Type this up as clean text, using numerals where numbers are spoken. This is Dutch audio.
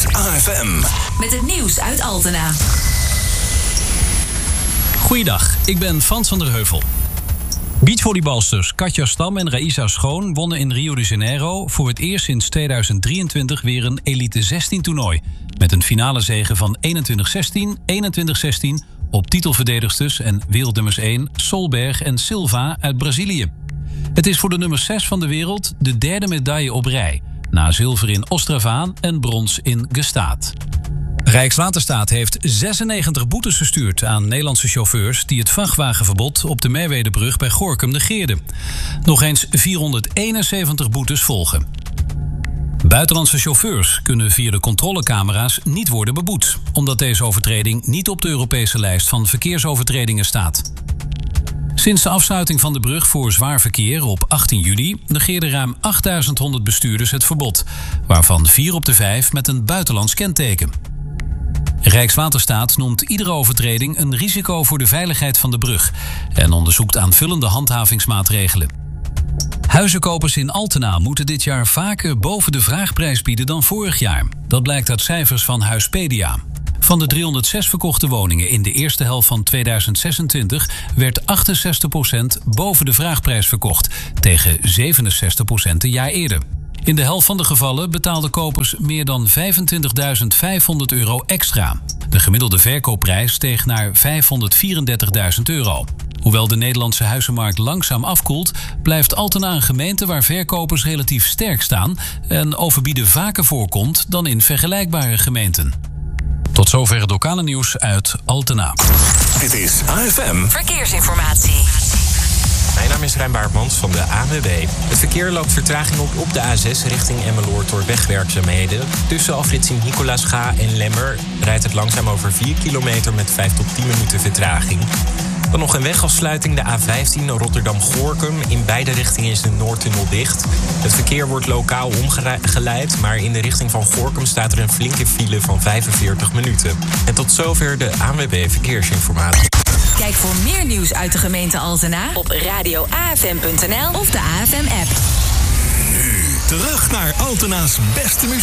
is AFM. Met het nieuws uit Altena. Goeiedag, ik ben Frans van der Heuvel. Beachvolleybalsters Katja Stam en Raisa Schoon wonnen in Rio de Janeiro voor het eerst sinds 2023 weer een Elite 16 toernooi. Met een finale zege van 21-16, 21-16 op titelverdedigsters en wereldnummers 1 Solberg en Silva uit Brazilië. Het is voor de nummer 6 van de wereld de derde medaille op rij. Na zilver in Ostravaan en brons in Gstaad. Rijkswaterstaat heeft 96 boetes gestuurd aan Nederlandse chauffeurs die het vrachtwagenverbod op de Merwedebrug bij Gorinchem negeerden. Nog eens 471 boetes volgen. Buitenlandse chauffeurs kunnen via de controlecamera's niet worden beboet, omdat deze overtreding niet op de Europese lijst van verkeersovertredingen staat. Sinds de afsluiting van de brug voor zwaar verkeer op 18 juli negeerden ruim 8100 bestuurders het verbod, waarvan 4 op de 5 met een buitenlands kenteken. Rijkswaterstaat noemt iedere overtreding een risico voor de veiligheid van de brug en onderzoekt aanvullende handhavingsmaatregelen. Huizenkopers in Altena moeten dit jaar vaker boven de vraagprijs bieden dan vorig jaar. Dat blijkt uit cijfers van Huispedia. Van de 306 verkochte woningen in de eerste helft van 2026 werd 68% boven de vraagprijs verkocht, tegen 67% een jaar eerder. In de helft van de gevallen betaalden kopers meer dan €25.500 extra. De gemiddelde verkoopprijs steeg naar €534.000. Hoewel de Nederlandse huizenmarkt langzaam afkoelt, blijft Altena een gemeente waar verkopers relatief sterk staan en overbieden vaker voorkomt dan in vergelijkbare gemeenten. Tot zover het lokale nieuws uit Altena. Dit is AFM Verkeersinformatie. Mijn naam is Rijn Baartmans van de ANWB. Het verkeer loopt vertraging op de A6 richting Emmeloord door wegwerkzaamheden. Tussen afrit Sint-Nicolaasga en Lemmer rijdt het langzaam over 4 kilometer met 5 tot 10 minuten vertraging. Dan nog een wegafsluiting, de A15 Rotterdam-Gorinchem. In beide richtingen is de Noordtunnel dicht. Het verkeer wordt lokaal omgeleid, maar in de richting van Gorinchem staat er een flinke file van 45 minuten. En tot zover de ANWB Verkeersinformatie. Kijk voor meer nieuws uit de gemeente Altena op radioafm.nl of de AFM-app. Nu terug naar Altena's beste muziek.